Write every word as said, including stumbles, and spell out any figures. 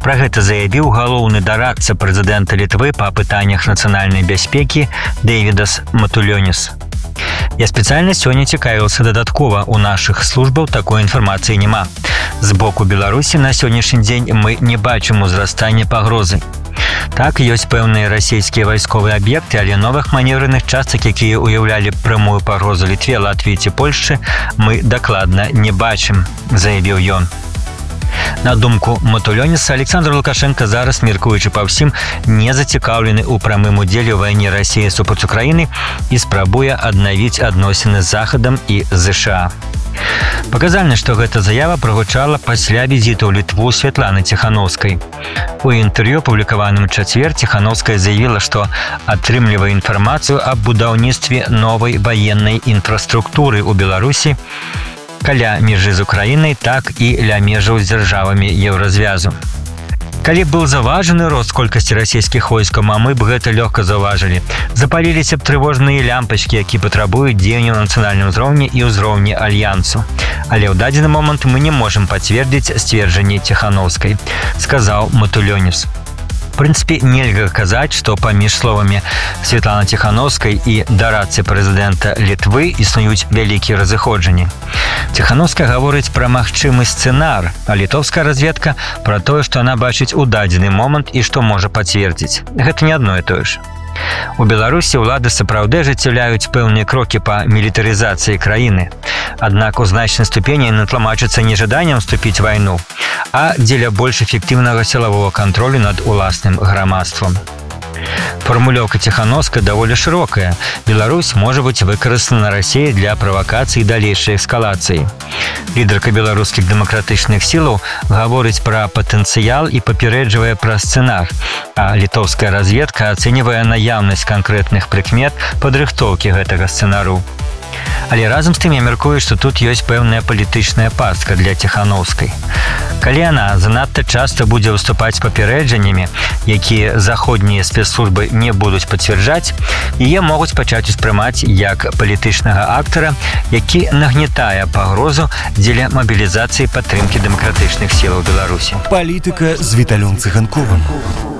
Пра гэта заявіў галоўны дарадца прэзідэнта Літвы па пытаннях нацыянальнай бяспекі Дэвідас Матулёніс. Я спецыяльна сёння цікавіўся дадаткова, у нашых службаў такой інфармацыі няма. З боку Беларусі на сённяшні дзень мы не бачым узрастання пагрозы. Так, ёсць пэўныя расійскія вайсковыя аб'екты, але новых манеўраных частак, якія ўяўлялі прамую пагрозу Літве, Латвіі ці Польшчы, мы дакладна не бачым, заявіў ён. На думку Матулёніса, Александр Лукашенко зараз, меркуючы па ўсім, не зацікаўлены ў прамым удзеле ў вайне Расіі супраць Украіны і спрабуе аднавіць адносіны з Захадам і ЗША. Паказальна, што гэта заява прагучала пасля візіту ў Літву Святланы Ціханаўскай. У інтэрв'ю, апублікаваным у чацвер, Ціханаўская заявіла, што атрымлівае інфармацыю аб будаўніцтве новай ваеннай інфраструктуры ў Беларусі каля межы з Украінай, так і ля межаў з дзяржавамі Еўразвязу. Калі б быў заўважаны рост колькасці расійскіх войскаў, а мы б гэта лёгка заўважылі. Запаліліся б трывожныя лямпачкі, які патрабуюць дзеяння на нацыянальным узроўні і ўзроўні альянсу. Але ў дадзены момант мы не можам пацвердзіць сцверджанне Ціханаўскай, сказаў Матулёніс. В прынцыпе, нельга казаць, што паміж словамі Святланы Ціханаўскай і дарадцы прэзідэнта Літвы існуюць вялікія разыходжанні. Ціханаўская гаворыць пра магчымы сцэнар, а літоўская разведка пра тое, што яна бачыць у дадзены момант і што можа пацвердзіць. Гэта не адно і тое ж. У Беларусі ўлады сапраўды ажыццяўляюць пэўныя крокі па мілітарызацыі краіны. Аднак у значнай ступені яны тлумачацца не жаданнем вступіць вайну, а дзеля больш эфектыўнага сілавога кантролю над уласным грамадствам. Фармулёўка Ціханаўскай даволі шырокая. Беларусь можа быць выкарыстана Расіяй для правакацыі і далейшай эскалацыі. Лідарка беларускіх дэмакратычных сілаў гаворыць пра патэнцыял і папярэджвае пра сцэнар, а літоўская разведка ацэньвае наяўнасць канкрэтных прыкмет падрыхтоўкі гэтага сцэнару. Але разам з тым я мяркую, што тут ёсць пэўная палітычная пастка для Ціханаўскай. Калі яна занадта часта будзе выступаць з папярэджаннямі, якія заходнія спецслужбы не будуць пацвярджаць, яе могуць пачаць успрымаць як палітычнага актара, які нагнетае пагрозу дзеля мабілізацыі падтрымкі дэмакратычных сілаў Беларусі. Палітыка з Віталём Цыганковым.